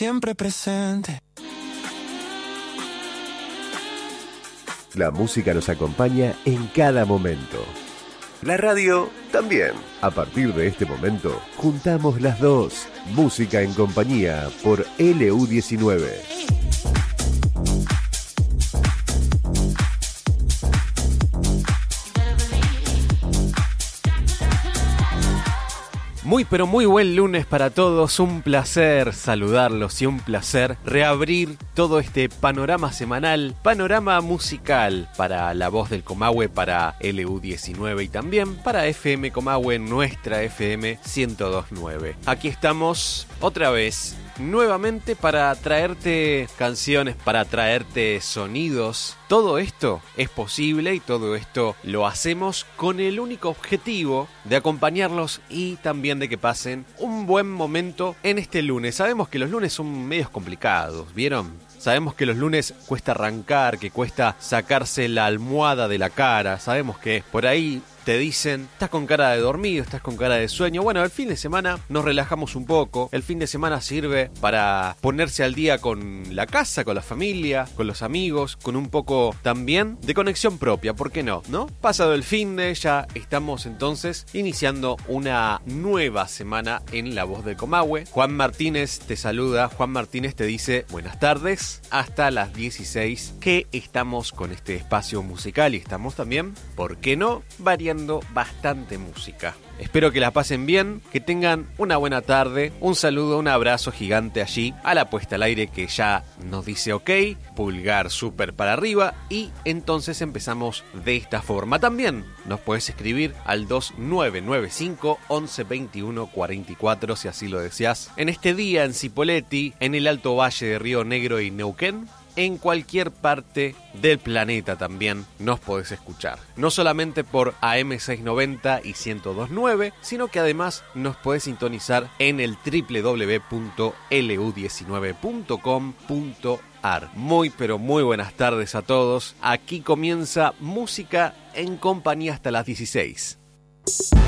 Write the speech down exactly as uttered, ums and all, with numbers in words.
siempre presente. La música nos acompaña en cada momento. La radio también. A partir de este momento, juntamos las dos. Música en compañía por L U diecinueve. Muy pero muy buen lunes para todos, un placer saludarlos y un placer reabrir todo este panorama semanal, panorama musical para La Voz del Comahue, para L U diecinueve y también para F M Comahue, nuestra F M ciento dos punto nueve. Aquí estamos otra vez, nuevamente para traerte canciones, para traerte sonidos. Todo esto es posible y todo esto lo hacemos con el único objetivo de acompañarlos y también de que pasen un buen momento en este lunes. Sabemos que los lunes son medios complicados, ¿vieron? Sabemos que los lunes cuesta arrancar, que cuesta sacarse la almohada de la cara. Sabemos que por ahí te dicen, estás con cara de dormido, estás con cara de sueño. Bueno, el fin de semana nos relajamos un poco. El fin de semana sirve para ponerse al día con la casa, con la familia, con los amigos, con un poco también de conexión propia, ¿por qué no? ¿No? Pasado el fin de, ya estamos entonces iniciando una nueva semana en La Voz del Comahue. Juan Martínez te saluda, Juan Martínez te dice buenas tardes, hasta las dieciséis que estamos con este espacio musical y estamos también, ¿por qué no?, variando bastante música. Espero que la pasen bien, que tengan una buena tarde, un saludo, un abrazo gigante allí a la puesta al aire que ya nos dice ok, pulgar súper para arriba y entonces empezamos de esta forma. También nos puedes escribir al dos nueve nueve cinco once veintiuno cuarenta y cuatro si así lo deseas. En este día en Cipolletti, en el Alto Valle de Río Negro y Neuquén, en cualquier parte del planeta también nos podés escuchar. No solamente por A M seiscientos noventa y ciento dos punto nueve, sino que además nos podés sintonizar en el doble u doble u doble u punto L U diecinueve punto com punto a r. Muy pero muy buenas tardes a todos. Aquí comienza Música en Compañía hasta las dieciséis.